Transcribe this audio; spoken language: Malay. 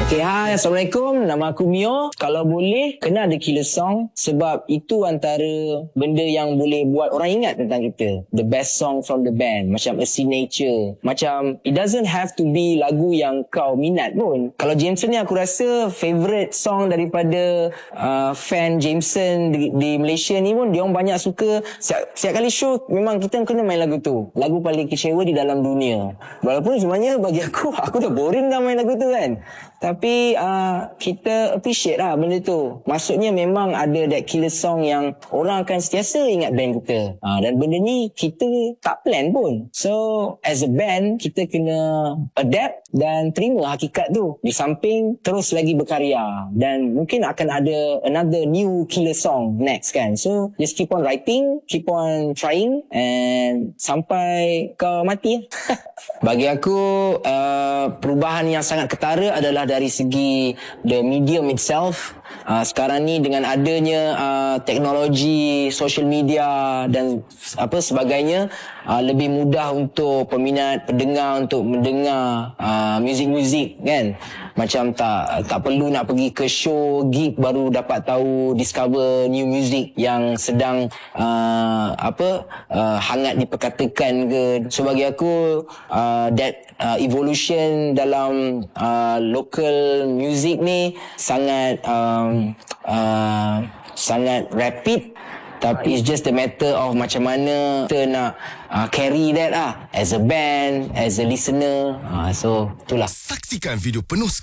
Okay, hai, Assalamualaikum. Nama aku Mio. Kalau boleh, kena ada killer song sebab itu antara benda yang boleh buat orang ingat tentang kita. The best song from the band. Macam a signature. Macam, it doesn't have to be lagu yang kau minat pun. Kalau Jameson ni aku rasa favourite song daripada fan Jameson di Malaysia ni pun, dia orang banyak suka. Setiap kali show, memang kita kena main lagu tu. Lagu paling kecewa di dalam dunia. Walaupun sebenarnya bagi aku dah boring dah main lagu tu kan. Tapi kita appreciate lah benda tu. Maksudnya memang ada that killer song yang orang akan sentiasa ingat band kita. Dan benda ni kita tak plan pun. So as a band, kita kena adapt dan terima hakikat tu. Di samping terus lagi berkarya. Dan mungkin akan ada another new killer song next kan. So just keep on writing, keep on trying, and sampai kau mati. Bagi aku perubahan yang sangat ketara adalah dari segi the medium itself. Sekarang ni dengan adanya teknologi social media dan sebagainya, lebih mudah untuk peminat pendengar untuk mendengar muzik-muzik kan. Macam tak perlu nak pergi ke show gig baru dapat tahu, discover new music yang sedang hangat diperkatakan ke. So bagi aku that evolution dalam local music ni sangat sangat rapid. Tapi it's just a matter of macam mana kita nak carry that lah as a band, as a listener. So itulah. Saksikan video penuh